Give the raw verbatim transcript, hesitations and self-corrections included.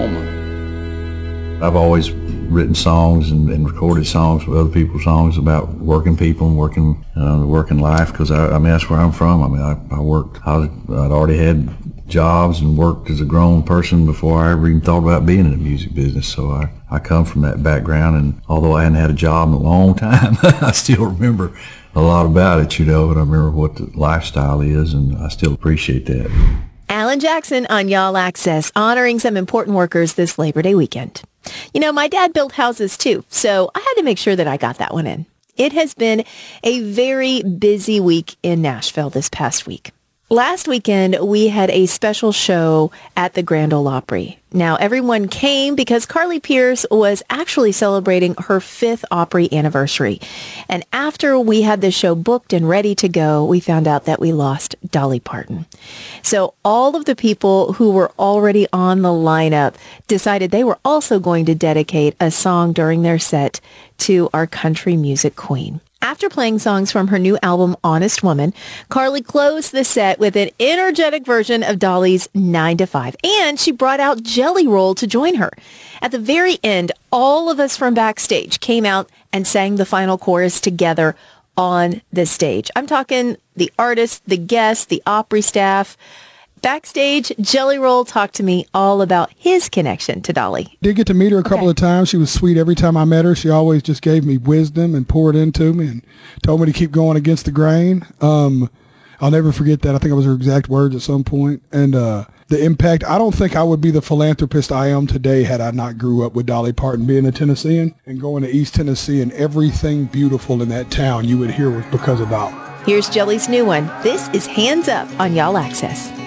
woman. I've always written songs and, and recorded songs with other people's songs about working people and working uh, the working life, because I, I mean that's where I'm from. I mean I, I worked. I was, I'd already had jobs and worked as a grown person before I ever even thought about being in the music business. So I, I come from that background, and although I hadn't had a job in a long time, I still remember a lot about it, you know, and I remember what the lifestyle is, and I still appreciate that. Alan Jackson on Y'all Access, honoring some important workers this Labor Day weekend. You know, my dad built houses too, so I had to make sure that I got that one in. It has been a very busy week in Nashville this past week. Last weekend, we had a special show at the Grand Ole Opry. Now, everyone came because Carly Pearce was actually celebrating her fifth Opry anniversary. And after we had the show booked and ready to go, we found out that we lost Dolly Parton. So all of the people who were already on the lineup decided they were also going to dedicate a song during their set to our country music queen. After playing songs from her new album, Honest Woman, Carly closed the set with an energetic version of Dolly's nine to five, and she brought out Jelly Roll to join her. At the very end, all of us from backstage came out and sang the final chorus together on the stage. I'm talking the artists, the guests, the Opry staff. Backstage, Jelly Roll talked to me all about his connection to Dolly. Did get to meet her a couple okay. of times. She was sweet every time I met her. She always just gave me wisdom and poured into me and told me to keep going against the grain. Um, I'll never forget that. I think it was her exact words at some point. And uh, the impact, I don't think I would be the philanthropist I am today had I not grew up with Dolly Parton. Being a Tennessean and going to East Tennessee, and everything beautiful in that town you would hear was because of Dolly. Here's Jelly's new one. This is Hands Up on Y'all Access.